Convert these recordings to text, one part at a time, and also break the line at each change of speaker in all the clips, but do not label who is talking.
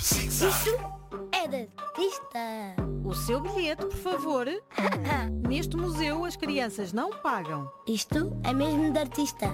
Isso é de artista.
O seu bilhete, por favor. Neste museu as crianças não pagam.
Isto é mesmo de artista.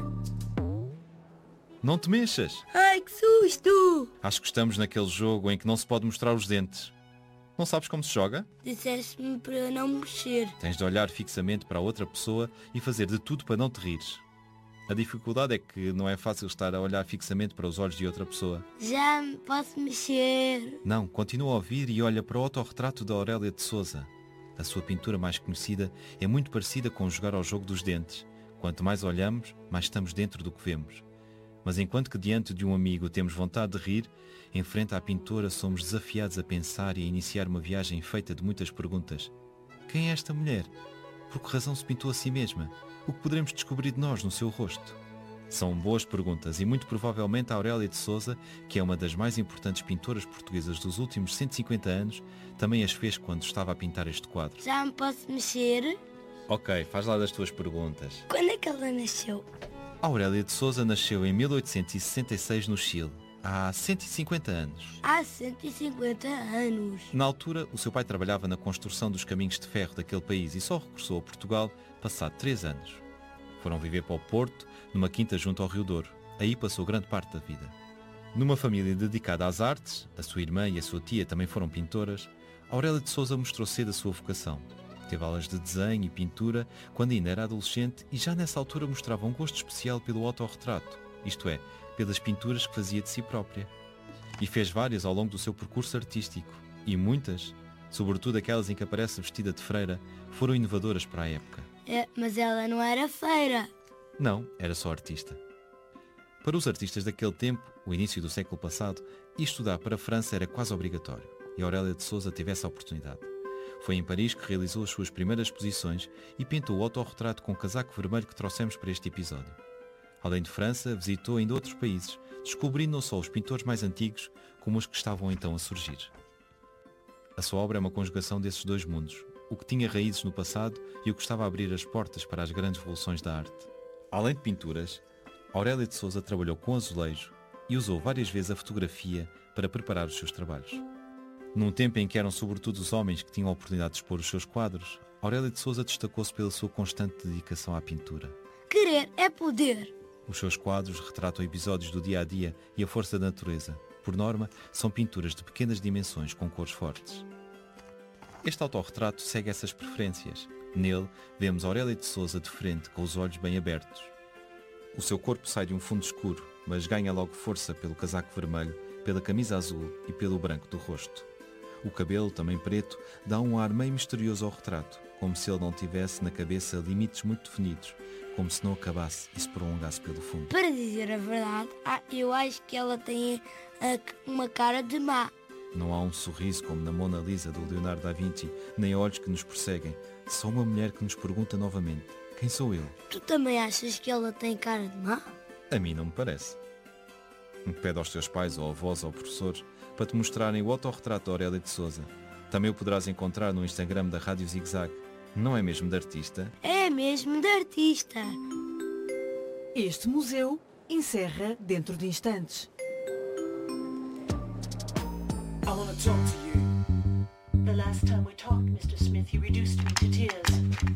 Não te mexas.
Ai, que susto!
Acho que estamos naquele jogo em que não se pode mostrar os dentes. Não sabes como se joga?
Disseste-me para eu não mexer.
Tens de olhar fixamente para a outra pessoa e fazer de tudo para não te rires. A dificuldade é que não é fácil estar a olhar fixamente para os olhos de outra pessoa.
Já me posso mexer.
Não, continua a ouvir e olha para o autorretrato da Aurélia de Sousa. A sua pintura mais conhecida é muito parecida com jogar ao jogo dos dentes. Quanto mais olhamos, mais estamos dentro do que vemos. Mas enquanto que diante de um amigo temos vontade de rir, em frente à pintora somos desafiados a pensar e a iniciar uma viagem feita de muitas perguntas. Quem é esta mulher? Por que razão se pintou a si mesma? O que poderemos descobrir de nós no seu rosto? São boas perguntas e muito provavelmente a Aurélia de Sousa, que é uma das mais importantes pintoras portuguesas dos últimos 150 anos, também as fez quando estava a pintar este quadro.
Já me posso mexer?
Ok, faz lá das tuas perguntas.
Quando é que ela nasceu?
A Aurélia de Sousa nasceu em 1866 no Chile, há 150 anos.
Há 150 anos.
Na altura, o seu pai trabalhava na construção dos caminhos de ferro daquele país e só regressou a Portugal passado 3 anos. Foram viver para o Porto, numa quinta junto ao Rio Douro. Aí passou grande parte da vida. Numa família dedicada às artes, a sua irmã e a sua tia também foram pintoras, a Aurélia de Sousa mostrou cedo a sua vocação. Teve aulas de desenho e pintura quando ainda era adolescente e já nessa altura mostrava um gosto especial pelo autorretrato, isto é, pelas pinturas que fazia de si própria. E fez várias ao longo do seu percurso artístico, e muitas, sobretudo aquelas em que aparece vestida de freira, foram inovadoras para a época.
Mas ela não era feira.
Não, era só artista. Para os artistas daquele tempo, o início do século passado, ir estudar para a França era quase obrigatório, e Aurélia de Sousa teve essa oportunidade. Foi em Paris que realizou as suas primeiras exposições e pintou o autorretrato com o casaco vermelho que trouxemos para este episódio. Além de França, visitou ainda outros países, descobrindo não só os pintores mais antigos, como os que estavam então a surgir. A sua obra é uma conjugação desses dois mundos, o que tinha raízes no passado e o que estava a abrir as portas para as grandes revoluções da arte. Além de pinturas, Aurélia de Sousa trabalhou com azulejo e usou várias vezes a fotografia para preparar os seus trabalhos. Num tempo em que eram sobretudo os homens que tinham a oportunidade de expor os seus quadros, Aurélia de Sousa destacou-se pela sua constante dedicação à pintura.
Querer é poder.
Os seus quadros retratam episódios do dia-a-dia e a força da natureza. Por norma, são pinturas de pequenas dimensões com cores fortes. Este autorretrato segue essas preferências. Nele, vemos Aurélia de Sousa de frente, com os olhos bem abertos. O seu corpo sai de um fundo escuro, mas ganha logo força pelo casaco vermelho, pela camisa azul e pelo branco do rosto. O cabelo, também preto, dá um ar meio misterioso ao retrato, como se ele não tivesse na cabeça limites muito definidos, como se não acabasse e se prolongasse pelo fundo.
Para dizer a verdade, eu acho que ela tem uma cara de má.
Não há um sorriso como na Mona Lisa do Leonardo da Vinci, nem olhos que nos perseguem. Só uma mulher que nos pergunta novamente: quem sou eu?
Tu também achas que ela tem cara de má?
A mim não me parece. Pede aos teus pais ou avós ou professores para te mostrarem o autorretrato da Aurélia de Sousa. Também o poderás encontrar no Instagram da Rádio Zig Zag. Não é mesmo de artista?
É mesmo de artista.
Este museu encerra dentro de instantes.
I want to talk to you. The last time we talked, Mr. Smith, you reduced me to tears.